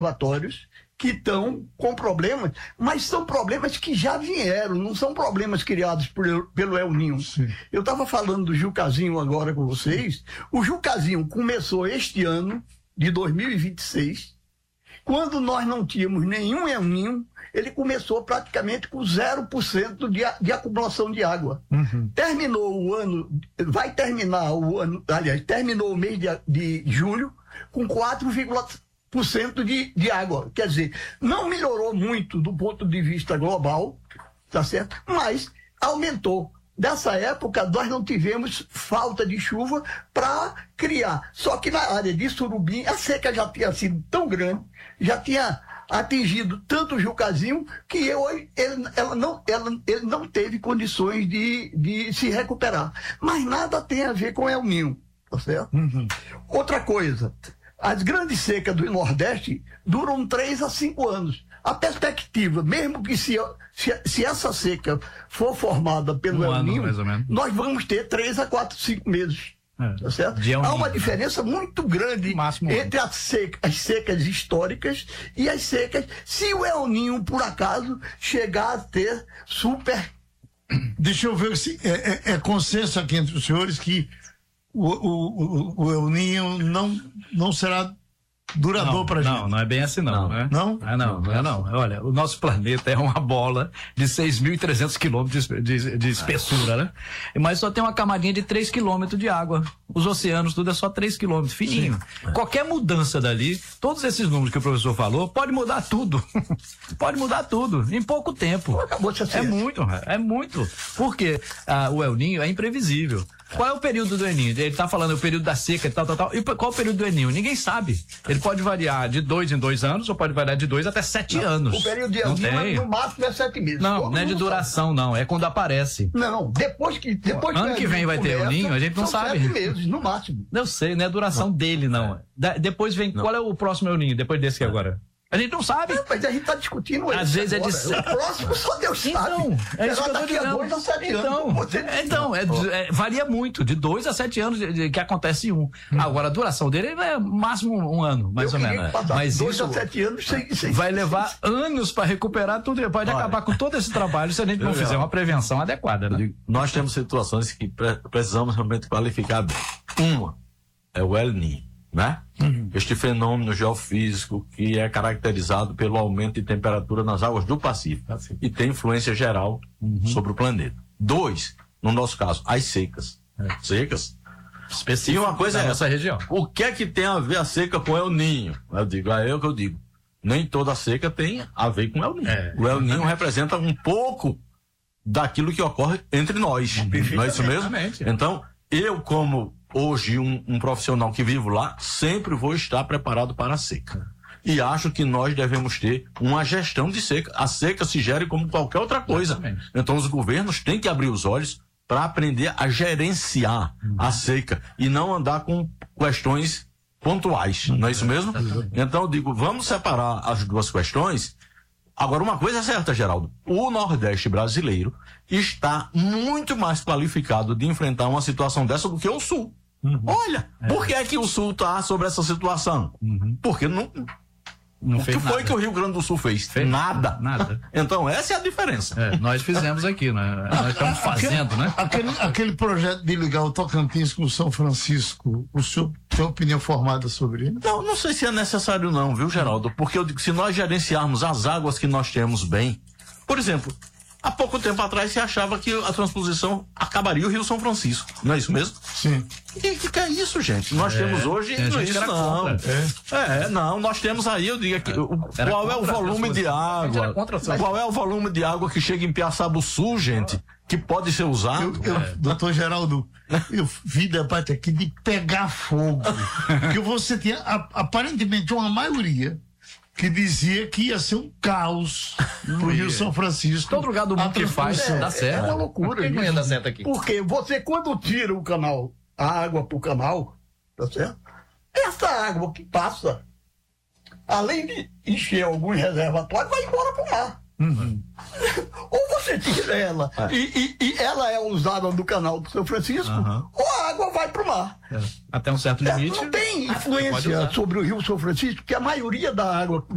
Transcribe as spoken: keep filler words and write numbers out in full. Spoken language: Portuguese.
reservatórios que estão com problemas, mas são problemas que já vieram, não são problemas criados por, pelo El Niño. Sim. Eu estava falando do Jucazinho agora com vocês. O Jucazinho começou este ano, de dois mil e vinte e seis, quando nós não tínhamos nenhum El Niño, ele começou praticamente com zero por cento de, de acumulação de água. Uhum. Terminou o ano, vai terminar o ano, aliás, terminou o mês de, de julho com quatro vírgula cinco por cento de, de água. Quer dizer, não melhorou muito do ponto de vista global, tá certo? Mas aumentou. Dessa época, nós não tivemos falta de chuva para criar. Só que na área de Surubim, a seca já tinha sido tão grande, já tinha atingido tanto o Jucazinho, que hoje ele, ela não, ela, ele não teve condições de, de se recuperar. Mas nada tem a ver com El Niño, tá certo? Uhum. Outra coisa, as grandes secas do Nordeste duram três a cinco anos. A perspectiva, mesmo que se, se, se essa seca for formada pelo um El Niño, nós vamos ter três a quatro, cinco meses. É. Tá certo? Há uma diferença muito grande entre as secas, as secas históricas e as secas, se o El Niño, por acaso, chegar a ter super... Deixa eu ver se é, é, é consenso aqui entre os senhores que o, o, o, o El Niño não, não será duradouro para a gente. Não, não é bem assim não. Não? Não, é, não, não, é, não. Olha, o nosso planeta é uma bola de seis mil e trezentos quilômetros de, de, de espessura, né? Mas só tem uma camadinha de três quilômetros de água. Os oceanos, tudo é só três quilômetros, fininho. Sim. Qualquer mudança dali, todos esses números que o professor falou, pode mudar tudo. Pode mudar tudo, em pouco tempo. Acabou de é muito, é muito. Porque ah, o El Niño é imprevisível. Qual é o período do El Niño? Ele está falando o período da seca e tal, tal, tal. E qual é o período do El Niño? Ninguém sabe. Ele pode variar de dois em dois anos ou pode variar de dois até sete não, anos. O período de El Niño no máximo é sete meses. Não, não é de duração, sabe. Não. É quando aparece. Não, depois que depois ano que vem vai ter El Niño, a gente não sabe. Sete meses, no máximo. Eu sei, não é a duração não. dele, não. É. Da, depois vem, não. Qual é o próximo El Niño, depois desse aqui agora? A gente não sabe. Não, mas a gente está discutindo Às isso vezes agora. é de... O próximo só Deus sabe. Então, é isso que eu tô daqui a dois a sete então, anos. Então, é, é, varia muito, de dois a sete anos de, de, que acontece um. Hum. Agora, a duração dele é máximo um ano, mais eu ou menos. Mas dois isso a sete anos sem, sem, vai levar sem... anos para recuperar tudo. Pode Olha, acabar com todo esse trabalho se a gente não fizer uma prevenção adequada. Né? Digo, nós temos situações que pre precisamos realmente qualificar bem. Uma é o El Niño. Né? Uhum. Este fenômeno geofísico que é caracterizado pelo aumento de temperatura nas águas do Pacífico Pacífico. E tem influência geral uhum. sobre o planeta. Dois, no nosso caso, as secas. É. Secas. Específico e uma coisa é essa região. O que é que tem a ver a seca com El Niño? Eu digo, é eu que eu digo. Nem toda seca tem a ver com El Niño. É. O El Niño representa um pouco daquilo que ocorre entre nós. Uhum. Não é isso mesmo? Então, eu como hoje um, um profissional que vivo lá, sempre vou estar preparado para a seca. E acho que nós devemos ter uma gestão de seca. A seca se gere como qualquer outra coisa. Exatamente. Então os governos têm que abrir os olhos para aprender a gerenciar uhum. a seca e não andar com questões pontuais. Uhum. Não é isso mesmo? Exatamente. Então eu digo, vamos separar as duas questões. Agora, uma coisa é certa, Geraldo, o Nordeste brasileiro está muito mais qualificado de enfrentar uma situação dessa do que o Sul. Uhum. Olha, é. por que é que o Sul está sobre essa situação? Uhum. Porque não... Não o que foi nada. Que o Rio Grande do Sul fez? fez nada. Nada. Então, essa é a diferença. É, nós fizemos aqui, né? Nós estamos fazendo, né? Aquele, aquele projeto de ligar o Tocantins com o São Francisco, o senhor tem opinião formada sobre ele? Não, não sei se é necessário não, viu, Geraldo? Porque eu digo, se nós gerenciarmos as águas que nós temos bem, por exemplo, há pouco tempo atrás se achava que a transposição acabaria o Rio São Francisco. Não é isso mesmo? Sim. E o que, que é isso, gente? Nós é, temos hoje é, não, isso não. É. é, não, nós temos aí, eu digo aqui, o, qual é o volume de água? Qual é o volume de água que chega em Piaçabuçu, gente? Que pode ser usado? Eu, eu, é. Doutor Geraldo, eu vi debate aqui de pegar fogo. Porque você tinha aparentemente uma maioria que dizia que ia ser um caos no Rio São Francisco. Todo lugar do mundo que faz é, dá certo. É uma loucura. Não ia dar certo aqui. Porque você, quando tira o canal, a água pro canal, tá certo? Essa água que passa, além de encher alguns reservatórios, vai embora pro mar. Uhum. Ou você tira ela é. e, e, e ela é usada no canal do São Francisco, uhum. ou a água vai pro mar. É. Até um certo limite. É, não tem influência sobre o Rio São Francisco, porque a maioria da água